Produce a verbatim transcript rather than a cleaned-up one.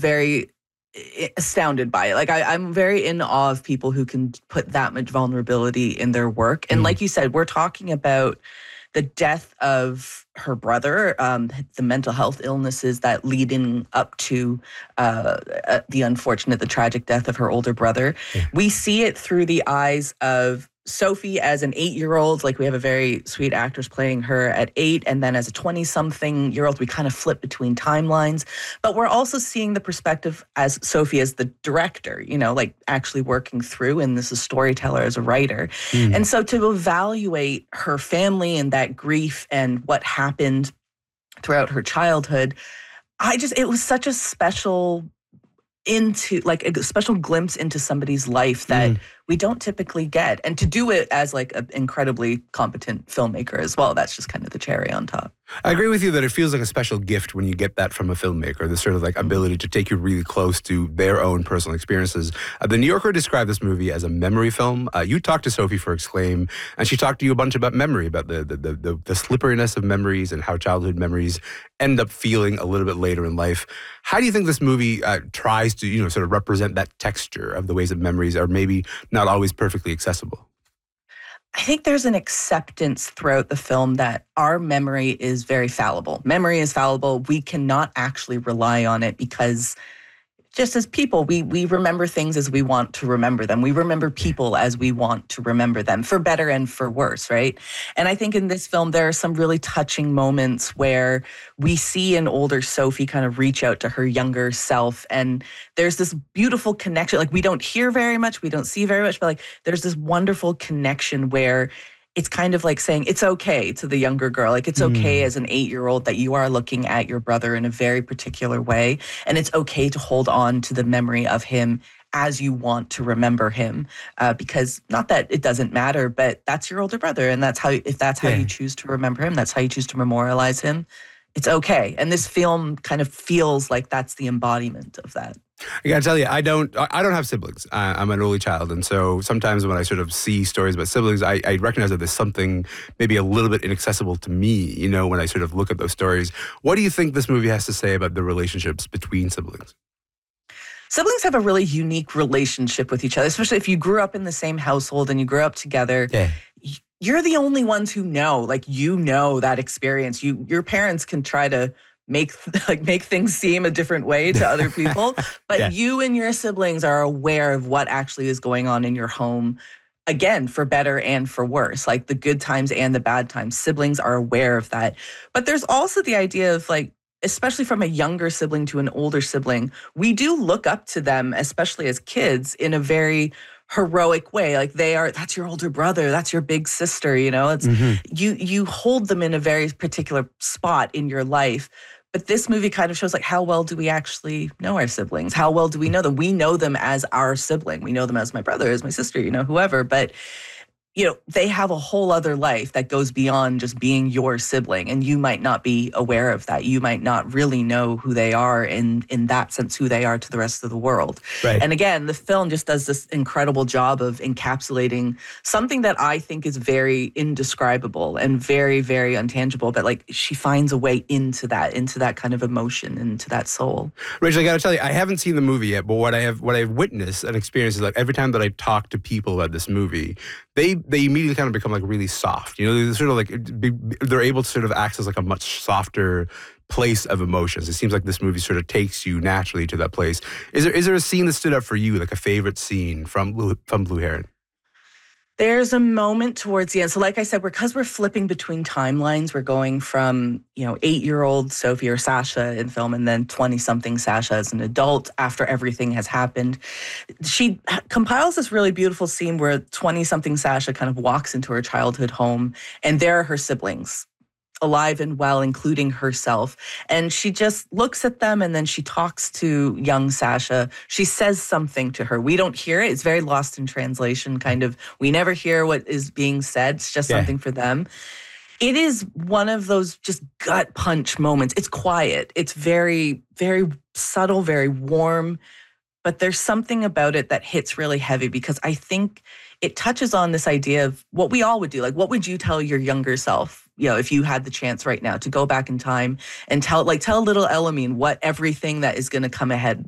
very astounded by it. Like I, I'm very in awe of people who can put that much vulnerability in their work. And mm. like you said, we're talking about the death of her brother, um, the mental health illnesses that leading up to uh, uh, the unfortunate, the tragic death of her older brother. Yeah. We see it through the eyes of Sophie as an eight-year-old. Like we have a very sweet actress playing her at eight, and then as a twenty-something-year-old, we kind of flip between timelines. But we're also seeing the perspective as Sophie as the director, you know, like actually working through, and this is a storyteller as a writer. Mm. And so to evaluate her family and that grief and what happened throughout her childhood, I just, it was such a special into like a special glimpse into somebody's life that mm. we don't typically get. And to do it as like an incredibly competent filmmaker as well, that's just kind of the cherry on top. I agree with you that it feels like a special gift when you get that from a filmmaker, this sort of like ability to take you really close to their own personal experiences. Uh, the New Yorker described this movie as a memory film. Uh, you talked to Sophie for Exclaim, and she talked to you a bunch about memory, about the the, the, the the slipperiness of memories and how childhood memories end up feeling a little bit later in life. How do you think this movie uh, tries to, you know, sort of represent that texture of the ways that memories are maybe not always perfectly accessible? I think there's an acceptance throughout the film that our memory is very fallible. Memory is fallible. We cannot actually rely on it because just as people, we we remember things as we want to remember them. We remember people as we want to remember them, for better and for worse, right? And I think in this film, there are some really touching moments where we see an older Sophie kind of reach out to her younger self. And there's this beautiful connection. Like, we don't hear very much, we don't see very much, but like there's this wonderful connection where it's kind of like saying it's okay to the younger girl. Like, it's okay mm. as an eight-year-old that you are looking at your brother in a very particular way. And it's okay to hold on to the memory of him as you want to remember him. Uh, because not that it doesn't matter, but that's your older brother. And that's how, if that's how yeah. you choose to remember him, that's how you choose to memorialize him, it's okay. And this film kind of feels like that's the embodiment of that. I gotta tell you, I don't, I don't have siblings. Uh, I'm an only child, and so sometimes when I sort of see stories about siblings, I, I recognize that there's something maybe a little bit inaccessible to me. You know, when I sort of look at those stories, what do you think this movie has to say about the relationships between siblings? Siblings have a really unique relationship with each other, especially if you grew up in the same household and you grew up together. Yeah. You're the only ones who know, like, you know that experience. You, your parents can try to make like make things seem a different way to other people, but yeah. you and your siblings are aware of what actually is going on in your home. Again, for better and for worse, like the good times and the bad times. Siblings are aware of that. But there's also the idea of, like, especially from a younger sibling to an older sibling, we do look up to them, especially as kids, in a very heroic way. Like, they are, that's your older brother, that's your big sister, you know, it's mm-hmm. you you hold them in a very particular spot in your life. But this movie kind of shows, like, how well do we actually know our siblings? How well do we know them? We know them as our sibling. We know them as my brother, as my sister, you know, whoever. But, you know, they have a whole other life that goes beyond just being your sibling. And you might not be aware of that. You might not really know who they are in, in that sense, who they are to the rest of the world. Right. And again, the film just does this incredible job of encapsulating something that I think is very indescribable and very, very untangible. But, like, she finds a way into that, into that kind of emotion, into that soul. Rachel, I got to tell you, I haven't seen the movie yet, but what I have, what I've witnessed and experienced is, like, every time that I talk to people about this movie, they they immediately kind of become, like, really soft. You know, they're sort of like, be, they're able to sort of access, like, a much softer place of emotions. It seems like this movie sort of takes you naturally to that place. Is there is there a scene that stood out for you, like a favorite scene from Blue, from Blue Heron? There's a moment towards the end. So like I said, because we're flipping between timelines, we're going from, you know, eight-year-old Sophie or Sasha in film, and then twenty-something Sasha as an adult after everything has happened. She compiles this really beautiful scene where twenty-something Sasha kind of walks into her childhood home, and there are her siblings, alive and well, including herself. And she just looks at them, and then she talks to young Sasha. She says something to her. We don't hear it. It's very lost in translation, kind of. We never hear what is being said. It's just yeah. something for them. It is one of those just gut punch moments. It's quiet. It's very, very subtle, very warm. But there's something about it that hits really heavy, because I think it touches on this idea of what we all would do. Like, what would you tell your younger self, you know, if you had the chance right now to go back in time and tell, like, tell little Elamine what everything that is going to come ahead